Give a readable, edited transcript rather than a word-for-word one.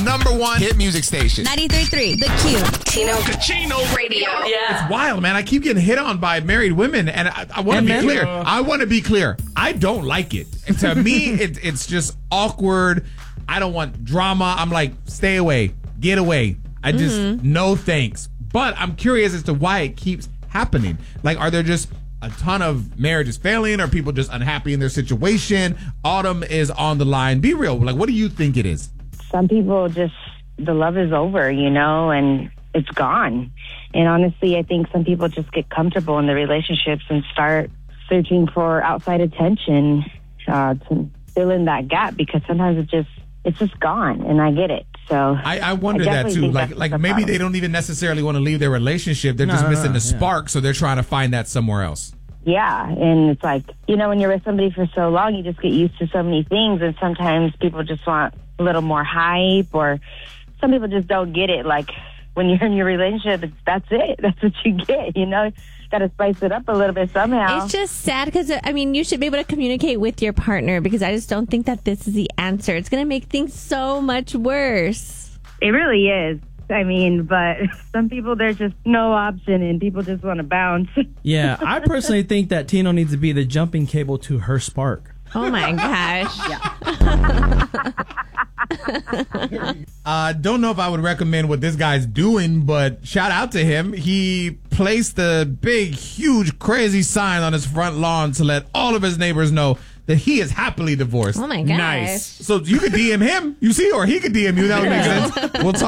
#1 hit music station. 93.3 The Q. Kachino Radio. Yeah. It's wild, man. I keep getting hit on by married women, and I want to be clear. I want to be clear. I don't like it. And to me, it's just awkward. I don't want drama. I'm like, stay away. Get away. I just, no thanks. But I'm curious as to why it keeps happening. Like, are there just a ton of marriages failing? Or people just unhappy in their situation? Autumn is on the line. Be real. Like, what do you think it is? Some people just, the love is over, and it's gone. And honestly, I think some people just get comfortable in their relationships and start searching for outside attention to fill in that gap, because sometimes it's just gone, and I get it. So I wonder that too. Like maybe they don't even necessarily want to leave their relationship. They're just missing the spark, so they're trying to find that somewhere else. Yeah, and it's like, when you're with somebody for so long, you just get used to so many things, and sometimes people just want a little more hype, or some people just don't get it. Like, when you're in your relationship, that's it. That's what you get, Got to spice it up a little bit somehow. It's just sad because, you should be able to communicate with your partner, because I just don't think that this is the answer. It's going to make things so much worse. It really is. But some people, there's just no option, and people just want to bounce. Yeah, I personally think that Tino needs to be the jumping cable to her spark. Oh, my gosh. Don't know if I would recommend what this guy's doing, but shout out to him. He placed a big, huge, crazy sign on his front lawn to let all of his neighbors know that he is happily divorced. Oh, my gosh. Nice. So you could DM him, you see, or he could DM you. That would make sense. We'll talk.